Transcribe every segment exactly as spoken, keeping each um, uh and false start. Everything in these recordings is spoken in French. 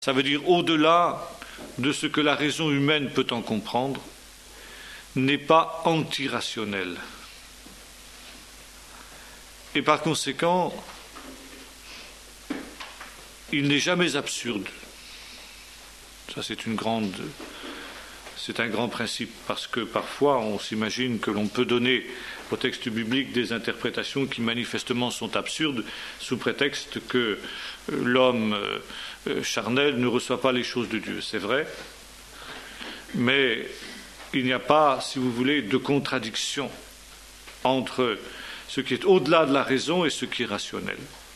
Ça veut dire au-delà de ce que la raison humaine peut en comprendre, n'est pas antirationnel. Et par conséquent, il n'est jamais absurde. Ça, c'est une grande, c'est un grand principe, parce que parfois on s'imagine que l'on peut donner au texte biblique des interprétations qui manifestement sont absurdes, sous prétexte que l'homme charnel ne reçoit pas les choses de Dieu. C'est vrai, mais il n'y a pas, si vous voulez, de contradiction entre ce qui est au-delà de la raison et ce qui est rationnel.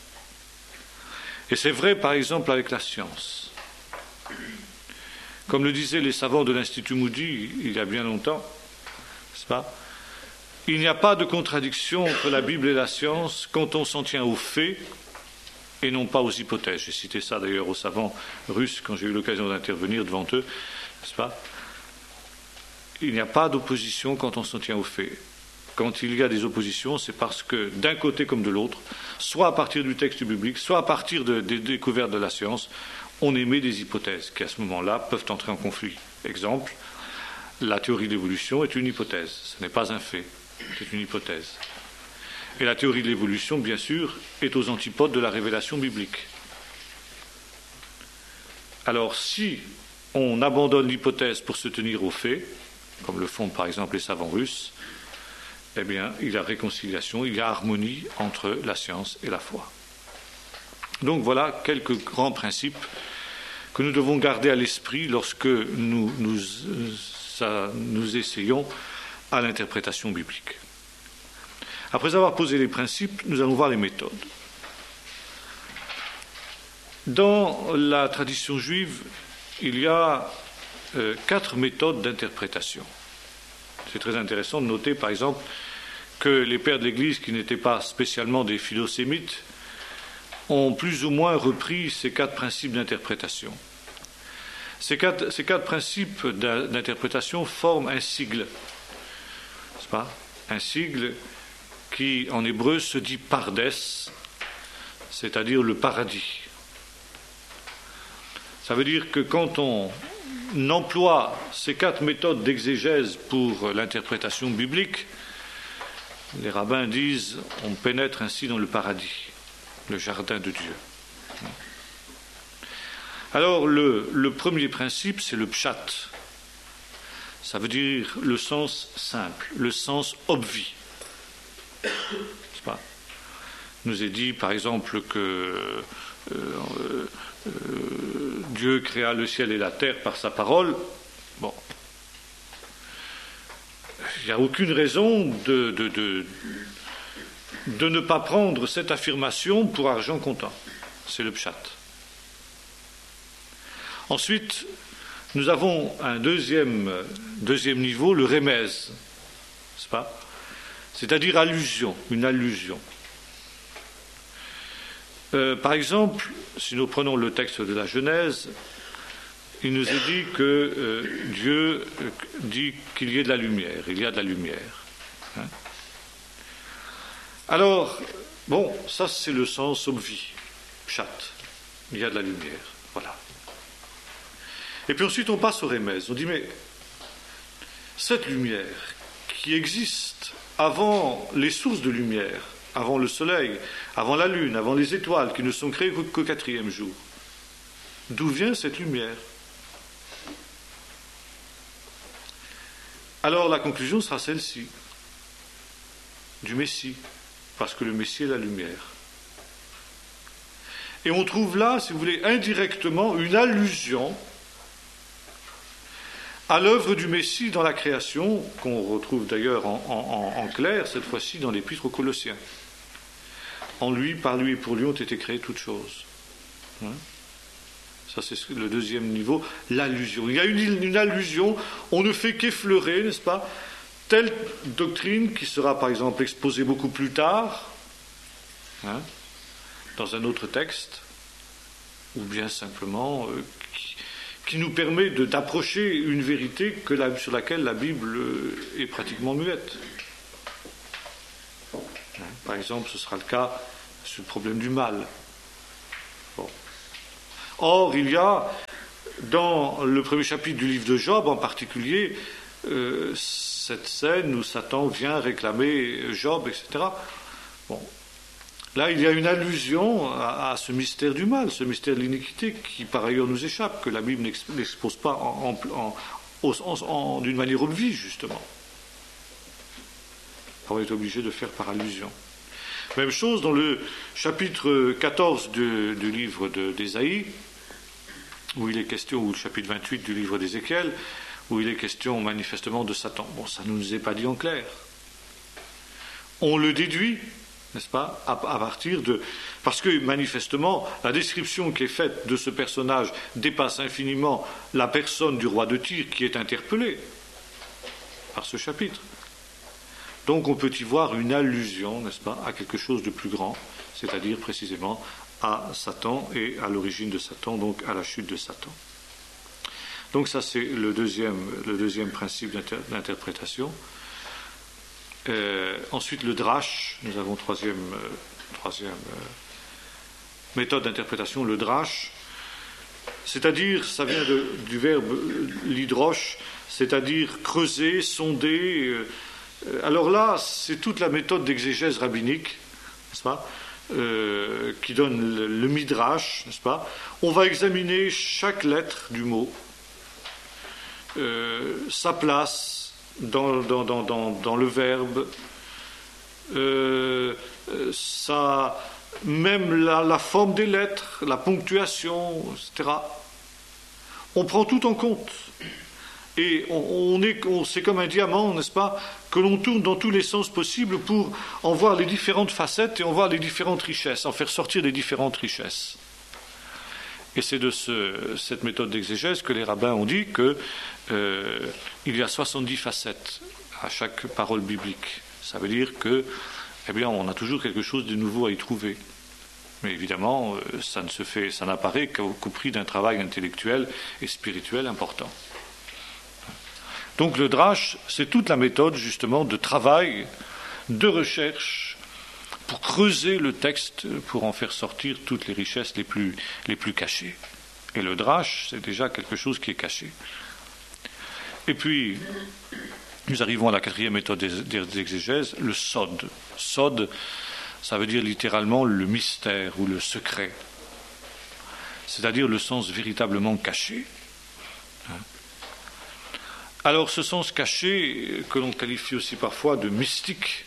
Et c'est vrai, par exemple, avec la science. Comme le disaient les savants de l'Institut Moody il y a bien longtemps, n'est-ce pas ? Il n'y a pas de contradiction entre la Bible et la science quand on s'en tient aux faits et non pas aux hypothèses. J'ai cité ça d'ailleurs aux savants russes quand j'ai eu l'occasion d'intervenir devant eux, n'est-ce pas ? Il n'y a pas d'opposition quand on s'en tient aux faits. Quand il y a des oppositions, c'est parce que d'un côté comme de l'autre, soit à partir du texte biblique, soit à partir de, des découvertes de la science, on émet des hypothèses qui à ce moment-là peuvent entrer en conflit. Exemple, la théorie de l'évolution est une hypothèse, ce n'est pas un fait, c'est une hypothèse. Et la théorie de l'évolution, bien sûr, est aux antipodes de la révélation biblique. Alors, si on abandonne l'hypothèse pour se tenir aux faits, comme le font par exemple les savants russes, eh bien, il y a réconciliation, il y a harmonie entre la science et la foi. Donc voilà quelques grands principes que nous devons garder à l'esprit lorsque nous, nous, ça, nous essayons à l'interprétation biblique. Après avoir posé les principes, nous allons voir les méthodes. Dans la tradition juive, il y a euh, quatre méthodes d'interprétation. C'est très intéressant de noter, par exemple, que les pères de l'Église, qui n'étaient pas spécialement des philosémites, ont plus ou moins repris ces quatre principes d'interprétation. Ces quatre, ces quatre principes d'interprétation forment un sigle, n'est-ce pas ? Un sigle qui, en hébreu, se dit pardes, c'est-à-dire le paradis. Ça veut dire que quand on emploie ces quatre méthodes d'exégèse pour l'interprétation biblique, les rabbins disent on pénètre ainsi dans le paradis, le jardin de Dieu. Alors le, le premier principe, c'est le pshat. Ça veut dire le sens simple, le sens obvi. C'est pas. Il nous est dit par exemple que euh, euh, euh, Dieu créa le ciel et la terre par sa parole. Bon. Il n'y a aucune raison de, de, de, de ne pas prendre cette affirmation pour argent comptant. C'est le pshat. Ensuite, nous avons un deuxième, deuxième niveau, le remez, n'est-ce pas ? C'est-à-dire allusion, une allusion. Euh, par exemple, si nous prenons le texte de la Genèse, il nous est dit que euh, Dieu euh, dit qu'il y ait de la lumière, il y a de la lumière. Hein ? Alors, bon, ça c'est le sens obvi, pshat, il y a de la lumière, voilà. Et puis ensuite on passe au remez, on dit mais cette lumière qui existe avant les sources de lumière, avant le soleil, avant la lune, avant les étoiles qui ne sont créées qu'au quatrième jour, d'où vient cette lumière ? Alors la conclusion sera celle-ci, du Messie, parce que le Messie est la lumière. Et on trouve là, si vous voulez, indirectement une allusion à l'œuvre du Messie dans la création, qu'on retrouve d'ailleurs en, en, en clair, cette fois-ci dans l'Épître aux Colossiens. En lui, par lui et pour lui ont été créées toutes choses. Hein ? Ça, c'est le deuxième niveau, l'allusion. Il y a une, une allusion, on ne fait qu'effleurer, n'est-ce pas, telle doctrine qui sera, par exemple, exposée beaucoup plus tard, hein, dans un autre texte, ou bien simplement euh, qui, qui nous permet de, d'approcher une vérité que la, sur laquelle la Bible est pratiquement muette. Hein, par exemple, ce sera le cas sur le problème du mal. Bon. Or, il y a, dans le premier chapitre du livre de Job en particulier, euh, cette scène où Satan vient réclamer Job, et cetera. Bon. Là, il y a une allusion à, à ce mystère du mal, ce mystère de l'iniquité qui, par ailleurs, nous échappe, que la Bible n'expose pas en, en, en, en, d'une manière obvie, justement. On est obligé de faire par allusion. Même chose dans le chapitre quatorze du, du livre d'Ésaïe, où il est question, ou le chapitre vingt-huit du livre d'Ézéchiel, où il est question manifestement de Satan. Bon, ça ne nous est pas dit en clair. On le déduit, n'est-ce pas, à, à partir de... Parce que, manifestement, la description qui est faite de ce personnage dépasse infiniment la personne du roi de Tyr qui est interpellé par ce chapitre. Donc, on peut y voir une allusion, n'est-ce pas, à quelque chose de plus grand, c'est-à-dire précisément à Satan et à l'origine de Satan, donc à la chute de Satan. Donc, ça, c'est le deuxième, le deuxième principe d'inter- d'interprétation. Euh, ensuite, le drache, nous avons troisième, euh, troisième euh, méthode d'interprétation, le drache, c'est-à-dire, ça vient de, du verbe l'hydroche, c'est-à-dire creuser, sonder. Euh, alors là, c'est toute la méthode d'exégèse rabbinique, n'est-ce pas, euh, qui donne le, le midrash, n'est-ce pas. On va examiner chaque lettre du mot, euh, sa place, Dans, dans, dans, dans, dans le verbe, euh, ça, même la, la forme des lettres, la ponctuation, et cetera. On prend tout en compte. Et on, on est, on, c'est comme un diamant, n'est-ce pas, que l'on tourne dans tous les sens possibles pour en voir les différentes facettes et en voir les différentes richesses, en faire sortir les différentes richesses. Et c'est de ce, cette méthode d'exégèse que les rabbins ont dit qu'il euh, y a soixante-dix facettes à chaque parole biblique. Ça veut dire que, eh bien, on a toujours quelque chose de nouveau à y trouver. Mais évidemment, ça ne se fait, ça n'apparaît qu'au, qu'au prix d'un travail intellectuel et spirituel important. Donc le drache, c'est toute la méthode justement de travail, de recherche, pour creuser le texte, pour en faire sortir toutes les richesses les plus, les plus cachées. Et le drache, c'est déjà quelque chose qui est caché. Et puis, nous arrivons à la quatrième méthode d'exégèse, le sod. Sod, ça veut dire littéralement le mystère ou le secret, c'est-à-dire le sens véritablement caché. Alors, ce sens caché, que l'on qualifie aussi parfois de mystique,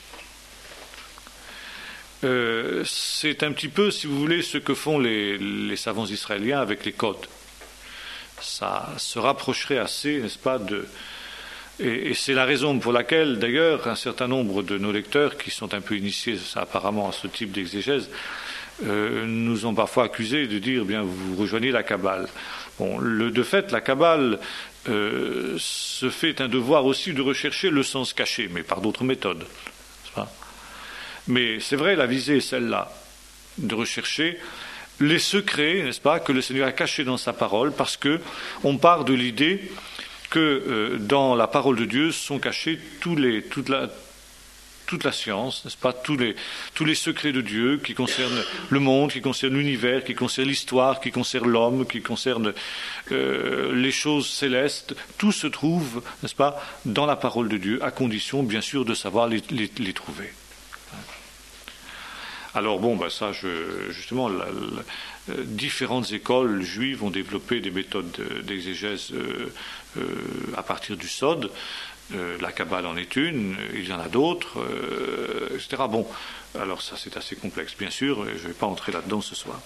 Euh, c'est un petit peu, si vous voulez, ce que font les, les savants israéliens avec les codes. Ça se rapprocherait assez, n'est-ce pas, de... Et, et c'est la raison pour laquelle, d'ailleurs, un certain nombre de nos lecteurs, qui sont un peu initiés apparemment à ce type d'exégèse, euh, nous ont parfois accusés de dire, bien, vous rejoignez la Kabbale. Bon, le, de fait, la Kabbale euh, se fait un devoir aussi de rechercher le sens caché, mais par d'autres méthodes, n'est-ce pas ? Mais c'est vrai, la visée est celle-là, de rechercher les secrets, n'est-ce pas, que le Seigneur a cachés dans sa parole, parce que on part de l'idée que euh, dans la parole de Dieu sont cachés tous les, toute, la, toute la science, n'est-ce pas, tous les, tous les secrets de Dieu qui concernent le monde, qui concernent l'univers, qui concernent l'histoire, qui concernent l'homme, qui concernent euh, les choses célestes. Tout se trouve, n'est-ce pas, dans la parole de Dieu, à condition, bien sûr, de savoir les, les, les trouver. Alors bon, ben ça, je, justement, la, la, différentes écoles juives ont développé des méthodes d'exégèse euh, euh, à partir du Sod. Euh, la Kabbale en est une, il y en a d'autres, euh, et cetera. Bon, alors ça c'est assez complexe, bien sûr, je ne vais pas entrer là-dedans ce soir.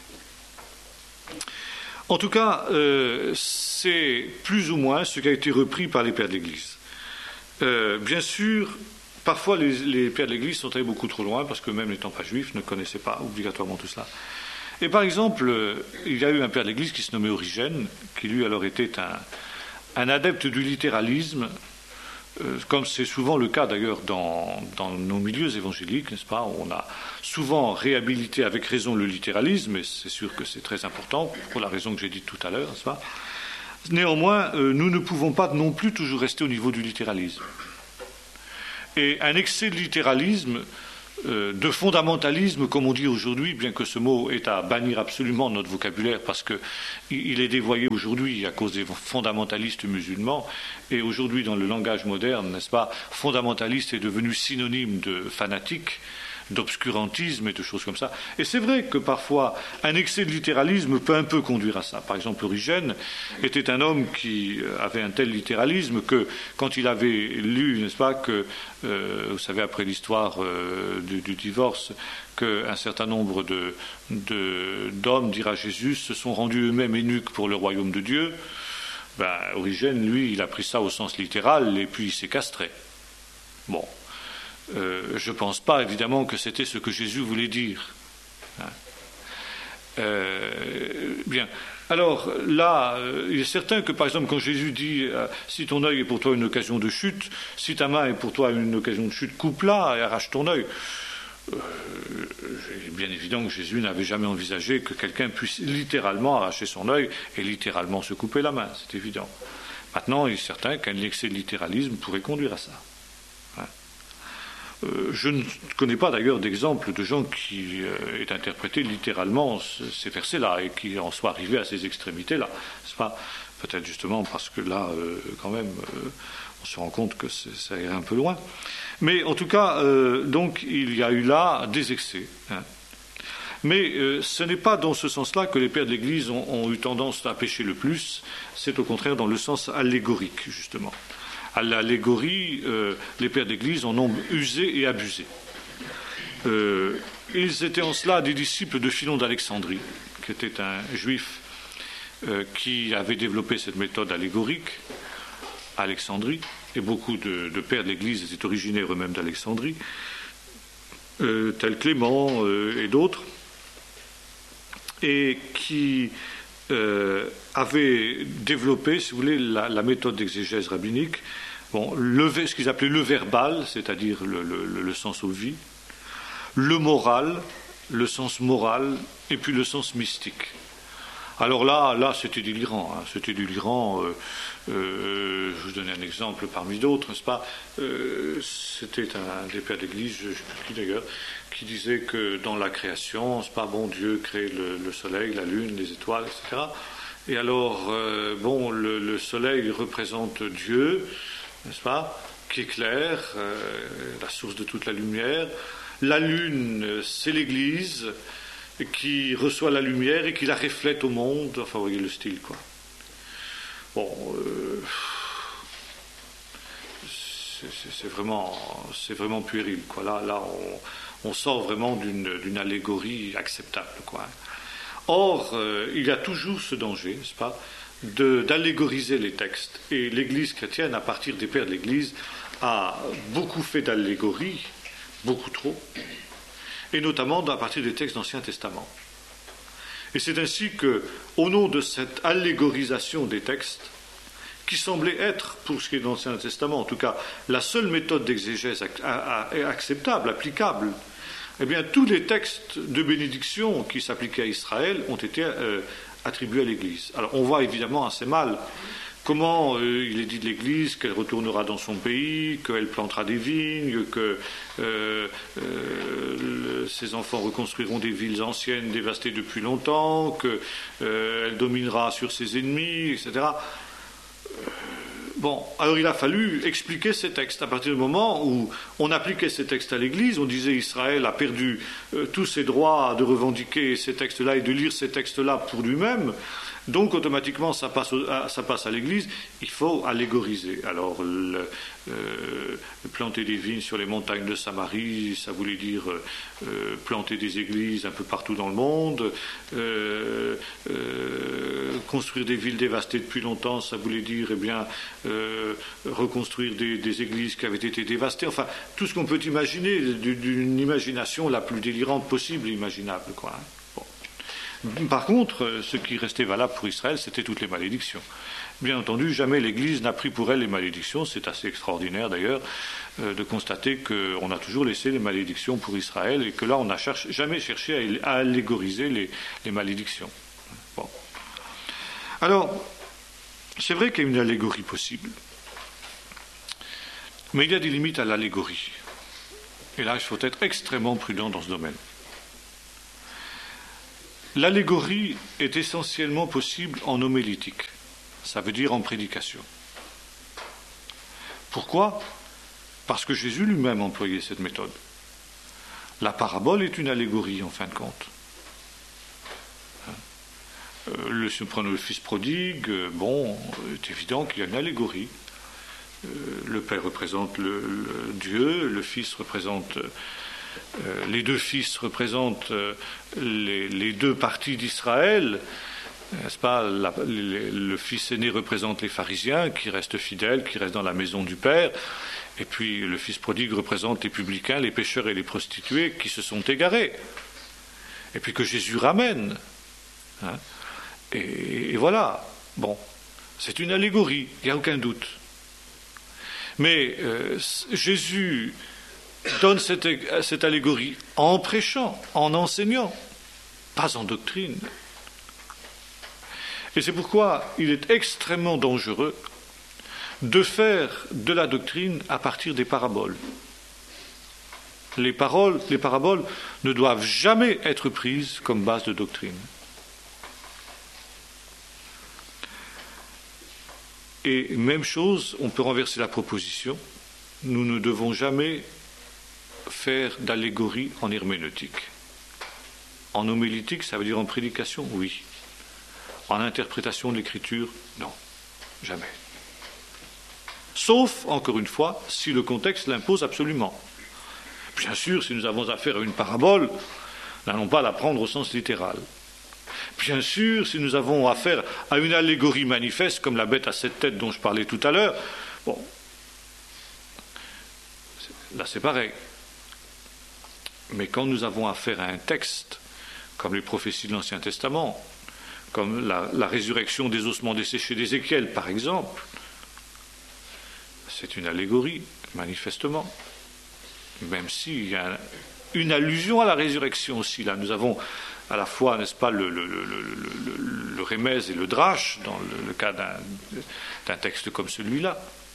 En tout cas, euh, c'est plus ou moins ce qui a été repris par les pères de l'Église. Euh, bien sûr, parfois, les, les pères de l'Église sont allés beaucoup trop loin, parce que même n'étant pas juifs, ne connaissaient pas obligatoirement tout cela. Et par exemple, euh, il y a eu un père de l'Église qui se nommait Origène, qui lui alors était un, un adepte du littéralisme, euh, comme c'est souvent le cas d'ailleurs dans, dans nos milieux évangéliques, n'est-ce pas ? On a souvent réhabilité avec raison le littéralisme, et c'est sûr que c'est très important, pour la raison que j'ai dite tout à l'heure, n'est-ce pas ? Néanmoins, euh, nous ne pouvons pas non plus toujours rester au niveau du littéralisme. Et un excès de littéralisme euh, de fondamentalisme, comme on dit aujourd'hui, bien que ce mot est à bannir absolument de notre vocabulaire, parce qu'il est dévoyé aujourd'hui à cause des fondamentalistes musulmans, et aujourd'hui dans le langage moderne, n'est-ce pas, fondamentaliste est devenu synonyme de fanatique, d'obscurantisme et de choses comme ça. Et c'est vrai que parfois, un excès de littéralisme peut un peu conduire à ça. Par exemple, Origène était un homme qui avait un tel littéralisme que, quand il avait lu, n'est-ce pas, que, euh, vous savez, après l'histoire euh, du, du divorce, qu'un certain nombre de, de, d'hommes, dira Jésus, se sont rendus eux-mêmes eunuques pour le royaume de Dieu, ben, Origène, lui, il a pris ça au sens littéral et puis il s'est castré. Bon. Euh, je ne pense pas, évidemment, que c'était ce que Jésus voulait dire. Hein. Euh, bien. Alors, là, euh, il est certain que, par exemple, quand Jésus dit euh, « Si ton œil est pour toi une occasion de chute, si ta main est pour toi une occasion de chute, coupe-la et arrache ton œil. Euh, » Il est bien évident que Jésus n'avait jamais envisagé que quelqu'un puisse littéralement arracher son œil et littéralement se couper la main, c'est évident. Maintenant, il est certain qu'un excès de littéralisme pourrait conduire à ça. Euh, je ne connais pas d'ailleurs d'exemple de gens qui euh, aient interprété littéralement ces versets-là et qui en soient arrivés à ces extrémités-là. C'est pas peut-être justement parce que là, euh, quand même, euh, on se rend compte que ça irait un peu loin. Mais en tout cas, euh, donc, il y a eu là des excès. Hein. Mais euh, ce n'est pas dans ce sens-là que les pères de l'Église ont, ont eu tendance à pécher le plus. C'est au contraire dans le sens allégorique, justement. À l'allégorie, euh, les pères d'Église en ont usé et abusé. Euh, ils étaient en cela des disciples de Philon d'Alexandrie, qui était un juif euh, qui avait développé cette méthode allégorique à Alexandrie, et beaucoup de, de pères de l'Église étaient originaires eux-mêmes d'Alexandrie, euh, tels Clément euh, et d'autres, et qui Euh, avait développé, si vous voulez, la, la méthode d'exégèse rabbinique, bon, le, ce qu'ils appelaient le verbal, c'est-à-dire le, le, le sens aux vies, le moral, le sens moral, et puis le sens mystique. Alors là, là c'était délirant, hein, c'était délirant. Euh, euh, je vous donne un exemple parmi d'autres, n'est-ce pas euh, C'était un des pères d'église, je ne sais plus qui d'ailleurs, qui disait que dans la création, c'est pas bon, Dieu crée le, le soleil, la lune, les étoiles, et cetera. Et alors, euh, bon, le, le soleil représente Dieu, n'est-ce pas, qui éclaire, euh, la source de toute la lumière. La lune, c'est l'Église qui reçoit la lumière et qui la reflète au monde. Enfin, vous voyez le style, quoi. Bon, euh, c'est, c'est, c'est vraiment, c'est vraiment puéril, quoi. Là, là, on, on sort vraiment d'une, d'une allégorie acceptable, quoi. Or, euh, il y a toujours ce danger, n'est-ce pas, de, d'allégoriser les textes. Et l'Église chrétienne, à partir des pères de l'Église, a beaucoup fait d'allégories, beaucoup trop, et notamment à partir des textes d'Ancien Testament. Et c'est ainsi que, au nom de cette allégorisation des textes, qui semblait être, pour ce qui est de l'Ancien Testament, en tout cas, la seule méthode d'exégèse acceptable, applicable, eh bien, tous les textes de bénédiction qui s'appliquaient à Israël ont été euh, attribués à l'Église. Alors, on voit évidemment assez mal comment euh, il est dit de l'Église qu'elle retournera dans son pays, qu'elle plantera des vignes, que euh, euh, ses enfants reconstruiront des villes anciennes dévastées depuis longtemps, qu'elle euh, dominera sur ses ennemis, et cetera. Bon, alors il a fallu expliquer ces textes. À partir du moment où on appliquait ces textes à l'Église, on disait Israël a perdu euh, tous ses droits de revendiquer ces textes-là et de lire ces textes-là pour lui-même, donc automatiquement ça passe, au, à, ça passe à l'Église, il faut allégoriser. Alors le, euh, planter des vignes sur les montagnes de Samarie, ça voulait dire euh, planter des églises un peu partout dans le monde, euh, euh, construire des villes dévastées depuis longtemps, ça voulait dire eh bien euh, reconstruire des, des églises qui avaient été dévastées, enfin tout ce qu'on peut imaginer d'une imagination la plus délirante possible et imaginable, quoi. Par contre, ce qui restait valable pour Israël, c'était toutes les malédictions. Bien entendu, jamais l'Église n'a pris pour elle les malédictions. C'est assez extraordinaire d'ailleurs euh, de constater qu'on a toujours laissé les malédictions pour Israël et que là, on n'a cherche, jamais cherché à, à allégoriser les, les malédictions. Bon. Alors, c'est vrai qu'il y a une allégorie possible, mais il y a des limites à l'allégorie. Et là, il faut être extrêmement prudent dans ce domaine. L'allégorie est essentiellement possible en homélétique, ça veut dire en prédication. Pourquoi ? Parce que Jésus lui-même employait cette méthode. La parabole est une allégorie en fin de compte. Euh, le, si on prend le fils prodigue, euh, bon, c'est évident qu'il y a une allégorie. Euh, le père représente le, le Dieu, le fils représente... Euh, les deux fils représentent euh, les, les deux parties d'Israël, n'est-ce pas ? La, les, le fils aîné représente les pharisiens qui restent fidèles, qui restent dans la maison du Père, et puis le fils prodigue représente les publicains, les pécheurs et les prostituées qui se sont égarés, et puis que Jésus ramène. Hein, et, et voilà, bon, c'est une allégorie, il n'y a aucun doute. Mais euh, Jésus donne cette, cette allégorie en prêchant, en enseignant, pas en doctrine. Et c'est pourquoi il est extrêmement dangereux de faire de la doctrine à partir des paraboles. Les, paroles, les paraboles ne doivent jamais être prises comme base de doctrine. Et même chose, on peut renverser la proposition, nous ne devons jamais faire d'allégorie en herméneutique. En homélétique, ça veut dire en prédication, oui. En interprétation de l'écriture, non, jamais. Sauf, encore une fois, si le contexte l'impose absolument. Bien sûr, si nous avons affaire à une parabole, n'allons pas la prendre au sens littéral. Bien sûr, si nous avons affaire à une allégorie manifeste, comme la bête à sept têtes dont je parlais tout à l'heure, bon, là c'est pareil. Mais quand nous avons affaire à un texte, comme les prophéties de l'Ancien Testament, comme la, la résurrection des ossements desséchés d'Ézéchiel, par exemple, c'est une allégorie, manifestement. Même s'il y a une allusion à la résurrection aussi. Là, nous avons à la fois, n'est-ce pas, le, le, le, le, le, le Rémez et le Drache, dans le, le cas d'un, d'un texte comme celui-là.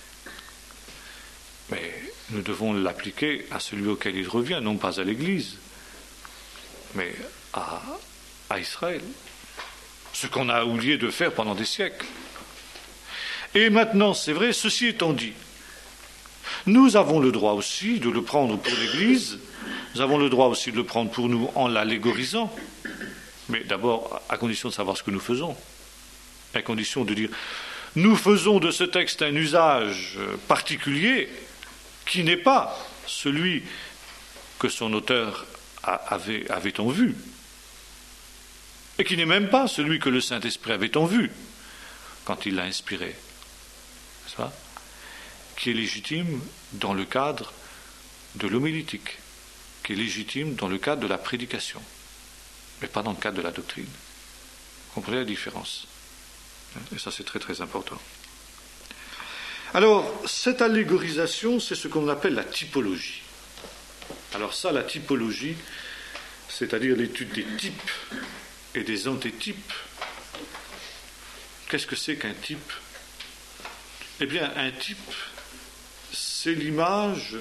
Mais nous devons l'appliquer à celui auquel il revient, non pas à l'Église, mais à, à Israël. Ce qu'on a oublié de faire pendant des siècles. Et maintenant, c'est vrai, ceci étant dit, nous avons le droit aussi de le prendre pour l'Église, nous avons le droit aussi de le prendre pour nous en l'allégorisant, mais d'abord à condition de savoir ce que nous faisons, à condition de dire, nous faisons de ce texte un usage particulier qui n'est pas celui que son auteur avait, avait en vue, et qui n'est même pas celui que le Saint-Esprit avait en vue quand il l'a inspiré, n'est-ce pas ? Qui est légitime dans le cadre de l'homélétique, qui est légitime dans le cadre de la prédication, mais pas dans le cadre de la doctrine. Vous comprenez la différence ? Et ça, c'est très très important. Alors, cette allégorisation, c'est ce qu'on appelle la typologie. Alors ça, la typologie, c'est-à-dire l'étude des types et des antétypes. Qu'est-ce que c'est qu'un type ? Eh bien, un type, c'est l'image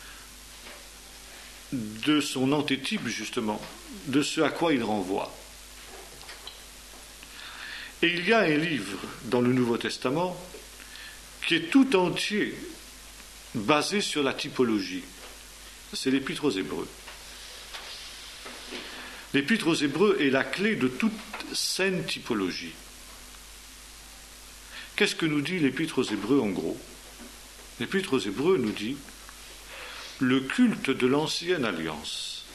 de son antétype, justement, de ce à quoi il renvoie. Et il y a un livre dans le Nouveau Testament qui est tout entier basé sur la typologie. C'est l'Épître aux Hébreux. L'Épître aux Hébreux est la clé de toute saine typologie. Qu'est-ce que nous dit l'Épître aux Hébreux en gros ? L'Épître aux Hébreux nous dit le culte de l'ancienne alliance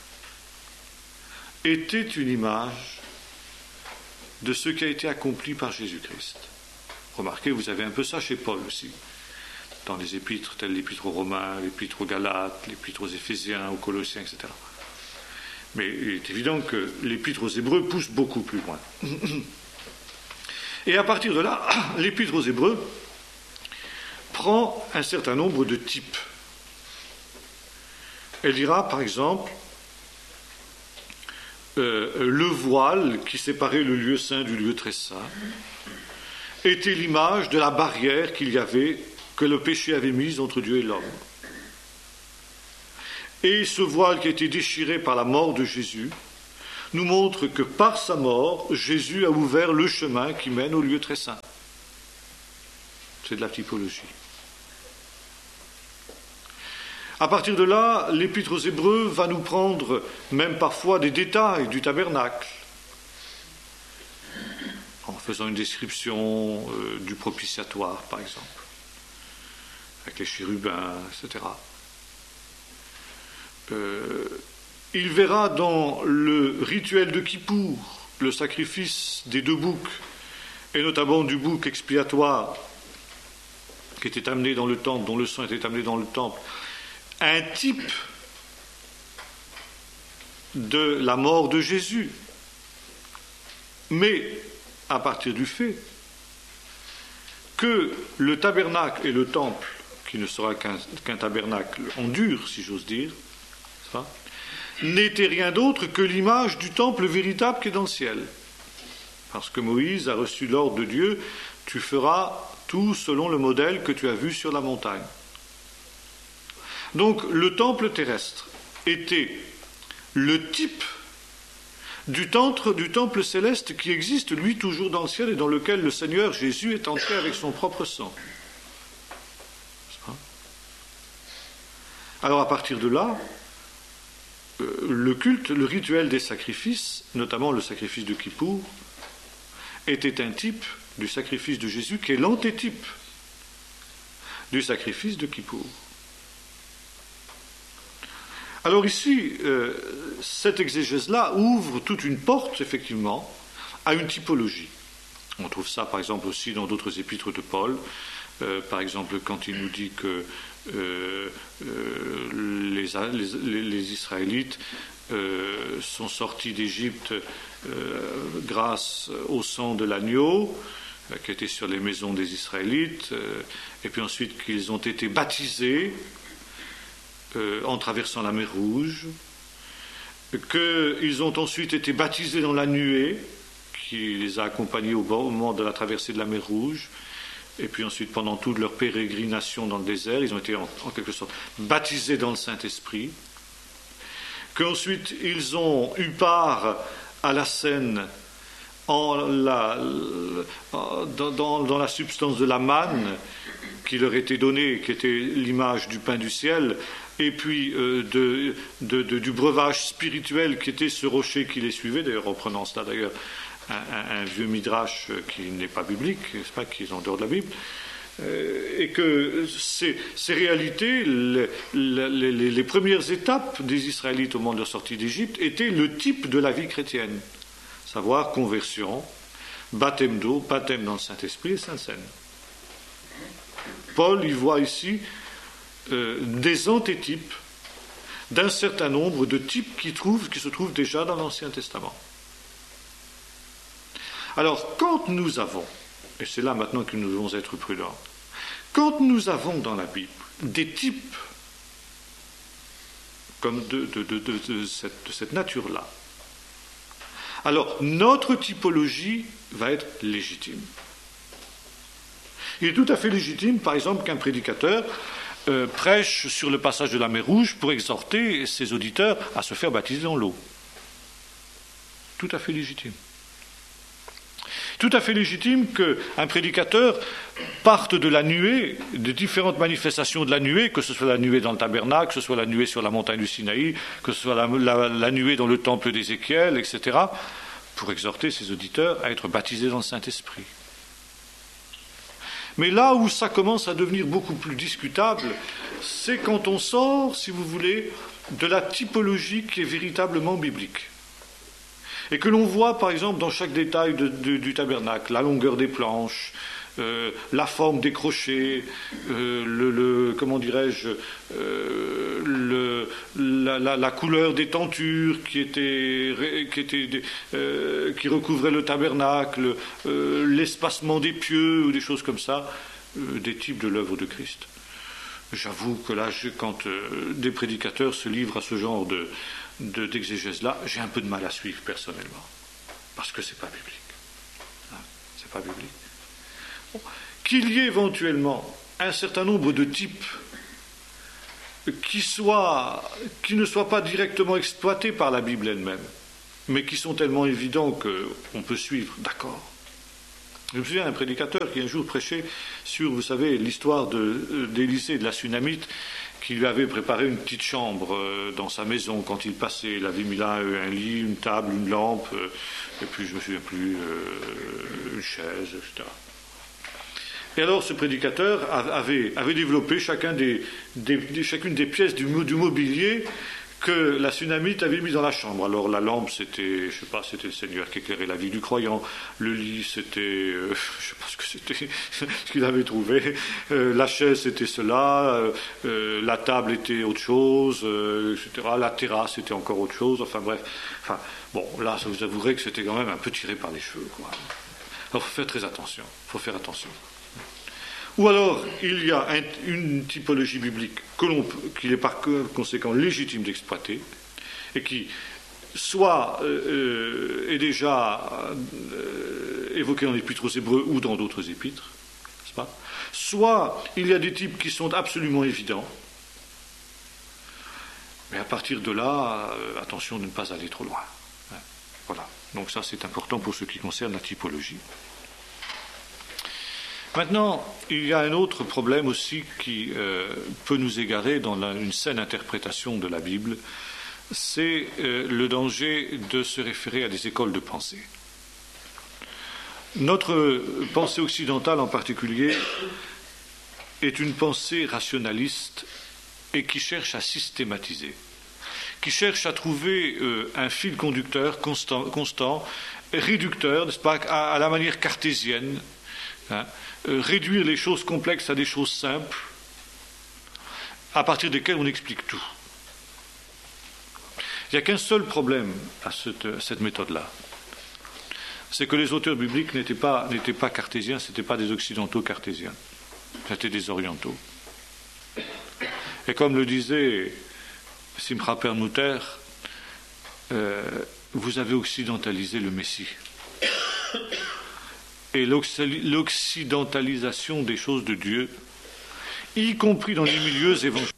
était une image de ce qui a été accompli par Jésus-Christ. Remarquez, vous avez un peu ça chez Paul aussi, dans les épîtres telles l'Épître aux Romains, l'Épître aux Galates, l'Épître aux Éphésiens, aux Colossiens, et cetera. Mais il est évident que l'Épître aux Hébreux pousse beaucoup plus loin. Et à partir de là, l'Épître aux Hébreux prend un certain nombre de types. Elle dira, par exemple, euh, le voile qui séparait le lieu saint du lieu très saint était l'image de la barrière qu'il y avait, que le péché avait mise entre Dieu et l'homme. Et ce voile qui a été déchiré par la mort de Jésus nous montre que par sa mort, Jésus a ouvert le chemin qui mène au lieu très saint. C'est de la typologie. À partir de là, l'Épître aux Hébreux va nous prendre même parfois des détails du tabernacle, en faisant une description euh, du propitiatoire, par exemple, avec les chérubins, et cetera. Euh, il verra dans le rituel de Kippour, le sacrifice des deux boucs, et notamment du bouc expiatoire qui était amené dans le temple, dont le sang était amené dans le temple, un type de la mort de Jésus, mais à partir du fait que le tabernacle et le temple, qui ne sera qu'un, qu'un tabernacle en dur, si j'ose dire, ça, n'était rien d'autre que l'image du temple véritable qui est dans le ciel. Parce que Moïse a reçu l'ordre de Dieu, tu feras tout selon le modèle que tu as vu sur la montagne. Donc le temple terrestre était le type du temple, du temple céleste qui existe lui toujours dans le ciel et dans lequel le Seigneur Jésus est entré avec son propre sang. Alors à partir de là, le culte, le rituel des sacrifices, notamment le sacrifice de Kippour, était un type du sacrifice de Jésus qui est l'antétype du sacrifice de Kippour. Alors ici, euh, cette exégèse-là ouvre toute une porte, effectivement, à une typologie. On trouve ça, par exemple, aussi dans d'autres épîtres de Paul. Euh, par exemple, quand il nous dit que euh, euh, les, les, les Israélites euh, sont sortis d'Égypte euh, grâce au sang de l'agneau, euh, qui était sur les maisons des Israélites, euh, et puis ensuite qu'ils ont été baptisés Euh, en traversant la mer Rouge, qu'ils ont ensuite été baptisés dans la nuée qui les a accompagnés au moment de la traversée de la mer Rouge, et puis ensuite pendant toute leur pérégrination dans le désert, ils ont été en, en quelque sorte baptisés dans le Saint-Esprit, qu'ensuite ils ont eu part à la scène en la, dans, dans, dans la substance de la manne qui leur était donnée, qui était l'image du pain du ciel, et puis euh, de, de, de, du breuvage spirituel qui était ce rocher qui les suivait, d'ailleurs reprenant cela d'ailleurs un, un, un vieux midrash qui n'est pas biblique, n'est-ce pas, qui est en dehors de la Bible, euh, et que ces, ces réalités, les, les, les, les premières étapes des Israélites au moment de leur sortie d'Égypte étaient le type de la vie chrétienne, savoir conversion, baptême d'eau, baptême dans le Saint-Esprit et Sainte Seine. Paul y voit ici euh, des antétypes d'un certain nombre de types qui, trouvent, qui se trouvent déjà dans l'Ancien Testament. Alors, quand nous avons, et c'est là maintenant que nous devons être prudents, quand nous avons dans la Bible des types comme de, de, de, de, de cette, de cette nature-là, alors notre typologie va être légitime. Il est tout à fait légitime, par exemple, qu'un prédicateur euh, prêche sur le passage de la mer Rouge pour exhorter ses auditeurs à se faire baptiser dans l'eau. Tout à fait légitime. Tout à fait légitime qu'un prédicateur parte de la nuée, des différentes manifestations de la nuée, que ce soit la nuée dans le tabernacle, que ce soit la nuée sur la montagne du Sinaï, que ce soit la, la, la nuée dans le temple d'Ézéchiel, et cetera, pour exhorter ses auditeurs à être baptisés dans le Saint-Esprit. Mais là où ça commence à devenir beaucoup plus discutable, c'est quand on sort, si vous voulez, de la typologie qui est véritablement biblique. Et que l'on voit, par exemple, dans chaque détail de, de, du tabernacle, la longueur des planches, euh, la forme des crochets, euh, le, le, comment dirais-je, euh, le, la, la, la couleur des tentures qui, était, qui, était, euh, qui recouvrait le tabernacle, euh, l'espacement des pieux, ou des choses comme ça, euh, des types de l'œuvre de Christ. J'avoue que là, je, quand euh, des prédicateurs se livrent à ce genre de, de, d'exégèse-là, j'ai un peu de mal à suivre personnellement, parce que c'est pas biblique. Hein, c'est pas biblique. Bon. Qu'il y ait éventuellement un certain nombre de types qui, soient, qui ne soient pas directement exploités par la Bible elle-même, mais qui sont tellement évidents qu'on peut suivre. D'accord. Je me souviens d'un prédicateur qui un jour prêchait sur, vous savez, l'histoire de, d'Élisée et de la Sunamite, qui lui avait préparé une petite chambre dans sa maison quand il passait. Il avait mis là un lit, une table, une lampe, et puis je ne me souviens plus, une chaise, et cetera. Et alors ce prédicateur avait, avait développé chacun des, des, des, chacune des pièces du, du mobilier que la Sunamite avait mis dans la chambre. Alors la lampe, c'était, je sais pas, c'était le Seigneur qui éclairait la vie du croyant. Le lit, c'était, euh, je sais pas ce que c'était, ce qu'il avait trouvé. Euh, la chaise, c'était cela. Euh, euh, la table était autre chose, euh, et cetera. La terrasse, était encore autre chose. Enfin bref. Enfin, bon, là, ça vous avouerez que c'était quand même un peu tiré par les cheveux, quoi. Alors, il faut faire très attention. Il faut faire attention. Ou alors, il y a un, une typologie biblique que l'on, qu'il est par conséquent légitime d'exploiter, et qui soit euh, est déjà euh, évoquée dans l'Épître aux Hébreux ou dans d'autres épîtres, n'est-ce pas ? Soit il y a des types qui sont absolument évidents, mais à partir de là, euh, attention de ne pas aller trop loin. Hein, voilà. Donc ça, c'est important pour ce qui concerne la typologie. Maintenant, il y a un autre problème aussi qui euh, peut nous égarer dans la, une saine interprétation de la Bible, c'est euh, le danger de se référer à des écoles de pensée. Notre pensée occidentale en particulier est une pensée rationaliste et qui cherche à systématiser, qui cherche à trouver euh, un fil conducteur constant, constant réducteur, n'est-ce pas, à, à la manière cartésienne, hein, euh, réduire les choses complexes à des choses simples, à partir desquelles on explique tout. Il n'y a qu'un seul problème à cette, à cette méthode-là. C'est que les auteurs bibliques n'étaient pas, n'étaient pas cartésiens, ce n'étaient pas des occidentaux cartésiens, c'était des orientaux. Et comme le disait Simcha Perlmutter, euh, vous avez occidentalisé le Messie. Et l'occidentalisation des choses de Dieu, y compris dans les milieux évangéliques,